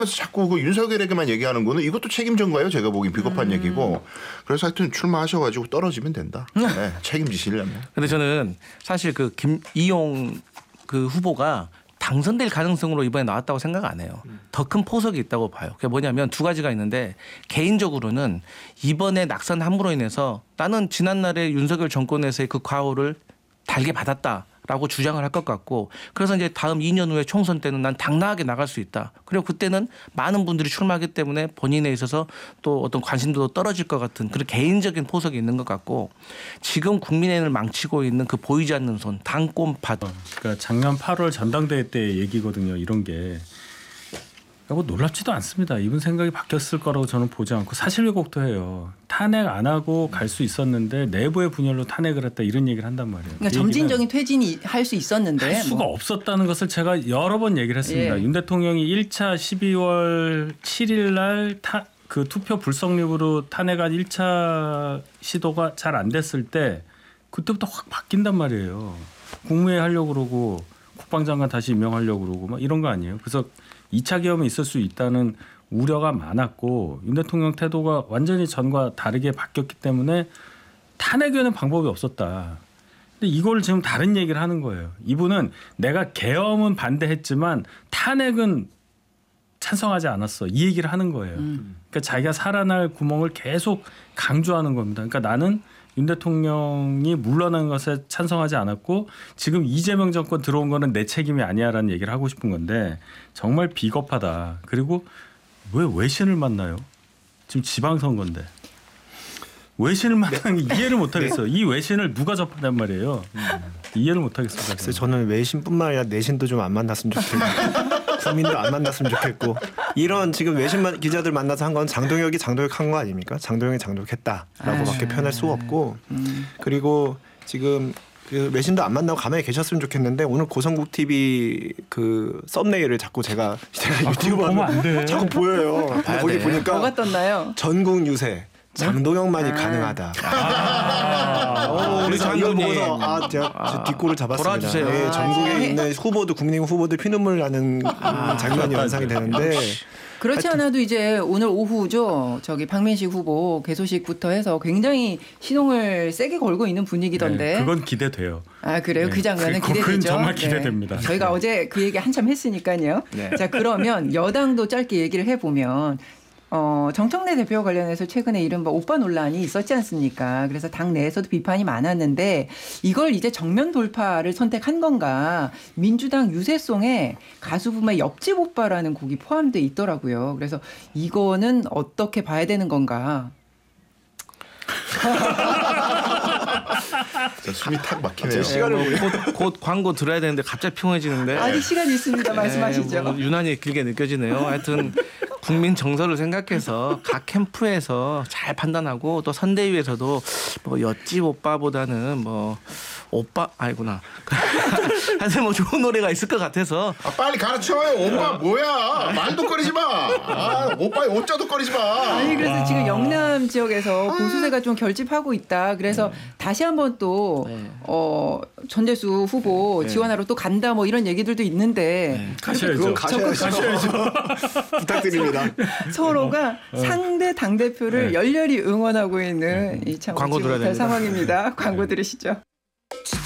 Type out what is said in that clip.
그래서 자꾸 그 윤석열에게만 얘기하는 거는 이것도 책임전가요? 제가 보기엔 비겁한 얘기고. 그래서 하여튼 출마하셔가지고 떨어지면 된다. 네, 책임지시려면. 근데 저는 사실 그 이용 그 후보가 당선될 가능성으로 이번에 나왔다고 생각 안 해요. 더 큰 포석이 있다고 봐요. 그게 뭐냐면 두 가지가 있는데 개인적으로는 이번에 낙선 함으로 인해서 나는 지난날에 윤석열 정권에서의 그 과오를 달게 받았다라고 주장을 할 것 같고 그래서 이제 다음 2년 후에 총선 때는 난 당당하게 나갈 수 있다. 그리고 그때는 많은 분들이 출마하기 때문에 본인에 있어서 또 어떤 관심도도 떨어질 것 같은 그런 개인적인 포석이 있는 것 같고 지금 국민의힘을 망치고 있는 그 보이지 않는 손 당꼼밭. 그러니까 작년 8월 전당대회 때 얘기거든요. 이런 게. 뭐 놀랍지도 않습니다. 이분 생각이 바뀌었을 거라고 저는 보지 않고 사실 왜곡도 해요. 탄핵 안 하고 갈 수 있었는데 내부의 분열로 탄핵을 했다 이런 얘기를 한단 말이에요. 그러니까 점진적인 퇴진이 할 수 있었는데 할 수가 없었다는 것을 제가 여러 번 얘기를 했습니다. 예. 윤 대통령이 1차 12월 7일 날 그 투표 불성립으로 탄핵한 1차 시도가 잘 안 됐을 때 그때부터 확 바뀐단 말이에요. 국무회의 하려고 그러고 국방장관 다시 임명하려고 그러고 막 이런 거 아니에요. 그래서 2차 계엄이 있을 수 있다는 우려가 많았고 윤 대통령 태도가 완전히 전과 다르게 바뀌었기 때문에 탄핵에는 방법이 없었다. 근데 이걸 지금 다른 얘기를 하는 거예요. 이분은 내가 계엄은 반대했지만 탄핵은 찬성하지 않았어. 이 얘기를 하는 거예요. 그러니까 자기가 살아날 구멍을 계속 강조하는 겁니다. 그러니까 나는 윤 대통령이 물러난 것에 찬성하지 않았고 지금 이재명 정권 들어온 거는 내 책임이 아니야라는 얘기를 하고 싶은 건데 정말 비겁하다. 그리고 왜 외신을 만나요? 지금 지방선거인데. 외신을 만나는 게 이해를 못하겠어요. 이 외신을 누가 접하단 말이에요. 이해를 못하겠습니다. 그래서 저는 외신뿐만 아니라 내신도 좀 안 만났으면 좋겠고 국민도 안 만났으면 좋겠고 이런 지금 외신 기자들 만나서 한 건 장동혁이 장동혁한 거 아닙니까? 장동혁이 장동혁했다라고밖에 표현할 수 없고 그리고 지금 그 외신도 안 만나고 가만히 계셨으면 좋겠는데 오늘 고성국 TV 그 썸네일을 자꾸 제가 유튜브 하면 자꾸 보여요. 거기 보니까 뭐가 떴나요? 전국 유세 장동혁만이 가능하다. 우리 장동 보고서 제가 뒷골을 잡았습니다. 돌아주세요. 네, 전국에 있는 후보들 국민의힘 후보들 피눈물 나는 장면이 연상이 되는데 그렇지 않아도 이제 오늘 오후죠. 저기 박민식 후보 개소식부터 해서 굉장히 시동을 세게 걸고 있는 분위기던데. 네, 그건 기대돼요. 아 그래요? 네, 그 장면은 그건 기대되죠. 정말 기대됩니다. 네. 저희가 어제 그 얘기 한참 했으니까요. 네. 자 그러면 여당도 짧게 얘기를 해보면 정청래 대표 관련해서 최근에 이른바 오빠 논란이 있었지 않습니까? 그래서 당 내에서도 비판이 많았는데 이걸 이제 정면 돌파를 선택한 건가? 민주당 유세송에 가수붐의 옆집 오빠라는 곡이 포함되어 있더라고요. 그래서 이거는 어떻게 봐야 되는 건가? 숨이 탁 막히네요. 곧 광고 들어야 되는데 갑자기 평해지는데. 아직 시간이 있습니다. 말씀하시죠. 뭐 유난히 길게 느껴지네요. 하여튼 국민 정서를 생각해서 각 캠프에서 잘 판단하고 또 선대위에서도 뭐 옆집 오빠보다는 뭐 오빠 아니구나. 하여튼 뭐 좋은 노래가 있을 것 같아서. 빨리 가르쳐요. 오빠 뭐야? 말도 꺼리지 마. 오빠의 오자도 꺼리지 마. 아니 그래서 지금 영남 지역에서 보수세가 좀 결집하고 있다. 그래서 다시 한번 또 전재수 후보 지원하러 또 간다 뭐 이런 얘기들도 있는데 가셔야죠. 가셔야죠. 부탁드립니다. 서로가 상대 당 대표를 열렬히 응원하고 있는 이 참 광고 들어야 못할 됩니다. 상황입니다. 광고 들으시죠.